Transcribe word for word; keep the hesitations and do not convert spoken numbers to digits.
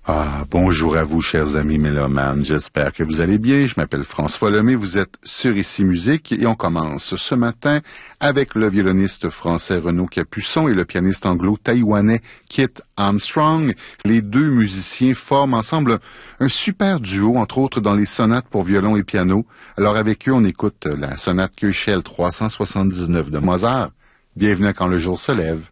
Ah, bonjour à vous, chers amis mélomanes. J'espère que vous allez bien. Je m'appelle François Lemay. Vous êtes sur Ici Musique et on commence ce matin avec le violoniste français Renaud Capuçon et le pianiste anglo-taïwanais Kit Armstrong. Les deux musiciens forment ensemble un super duo, entre autres dans les sonates pour violon et piano. Alors avec eux, on écoute la sonate Köchel trois cent soixante-dix-neuf de Mozart. Bienvenue à Quand le jour se lève.